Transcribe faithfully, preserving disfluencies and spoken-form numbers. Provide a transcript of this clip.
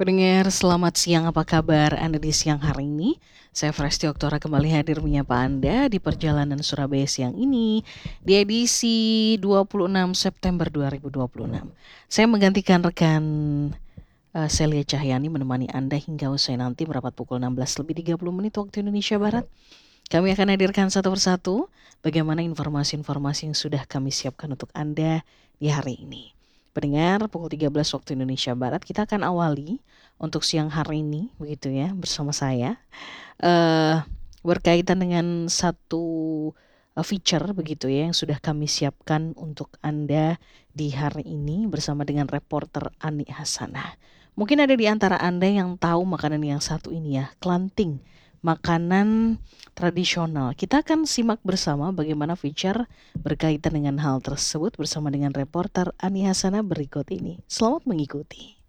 Pendengar, selamat siang. Apa kabar Anda di siang hari ini? Saya Fresti Oktora kembali hadir menyapa Anda di perjalanan Surabaya siang ini di edisi dua puluh enam September dua ribu dua puluh enam. Saya menggantikan rekan uh, Celia Cahyani menemani Anda hingga usai nanti merapat pukul enam belas lebih tiga puluh menit waktu Indonesia Barat. Kami akan hadirkan satu persatu bagaimana informasi-informasi yang sudah kami siapkan untuk Anda di hari ini. Pendengar, pukul tiga belas waktu Indonesia Barat kita akan awali untuk siang hari ini begitu ya bersama saya uh, berkaitan dengan satu uh, feature begitu ya yang sudah kami siapkan untuk Anda di hari ini bersama dengan reporter Ani Hasanah. Mungkin ada di antara Anda yang tahu makanan yang satu ini ya, kelanting, makanan tradisional. Kita akan simak bersama bagaimana feature berkaitan dengan hal tersebut bersama dengan reporter Ani Hasanah berikut ini. Selamat mengikuti.